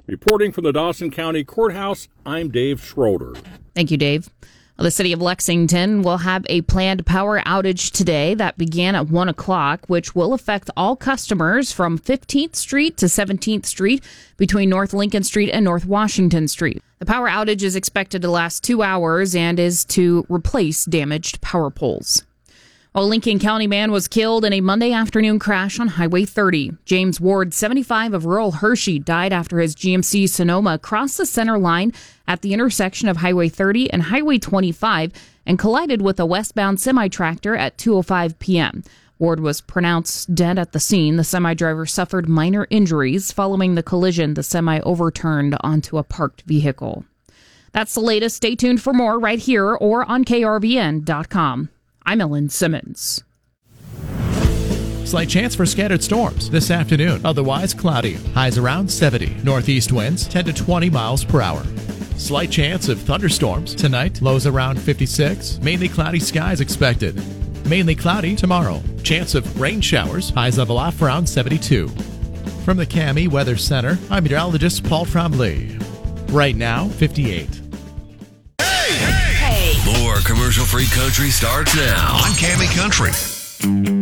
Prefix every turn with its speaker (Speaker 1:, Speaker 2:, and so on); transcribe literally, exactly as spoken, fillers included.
Speaker 1: Reporting from the Dawson County Courthouse, I'm Dave Schroeder.
Speaker 2: Thank you, Dave. The city of Lexington will have a planned power outage today that began at one o'clock, which will affect all customers from fifteenth Street to seventeenth Street between North Lincoln Street and North Washington Street. The power outage is expected to last two hours and is to replace damaged power poles. A Lincoln County man was killed in a Monday afternoon crash on Highway thirty. James Ward, seventy-five, of rural Hershey, died after his G M C Sonoma crossed the center line at the intersection of Highway thirty and Highway twenty-five and collided with a westbound semi-tractor at two oh five p.m. Ward was pronounced dead at the scene. The semi-driver suffered minor injuries. Following the collision, the semi overturned onto a parked vehicle. That's the latest. Stay tuned for more right here or on K R V N dot com. I'm Ellen Simmons.
Speaker 3: Slight chance for scattered storms this afternoon. Otherwise cloudy. Highs around seventy. Northeast winds ten to twenty miles per hour. Slight chance of thunderstorms tonight. Lows around fifty-six. Mainly cloudy skies expected. Mainly cloudy tomorrow. Chance of rain showers. Highs level off around seventy-two. From the Cami Weather Center, I'm meteorologist Paul Trombley. Right now, fifty-eight.
Speaker 4: More commercial-free country starts now
Speaker 5: on Cami Country.